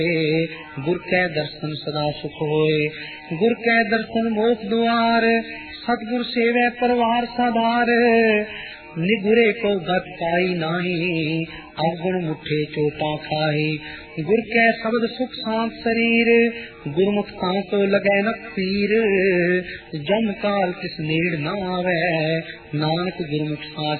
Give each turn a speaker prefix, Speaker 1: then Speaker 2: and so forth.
Speaker 1: गुर कै दर्शन सदा सुख होए। गुर कै दर्शन मोख द्वार, सतगुर सेवै परवार साधार। निगुरे को गत पाई नाही, अवगुण मुठे चोटा खाई। गुर कै शब्द सुख शांत शरीर, गुरमुख ताको लगै न पीर। जम काल किस नीड़ न आवे, नानक गुरमुख साच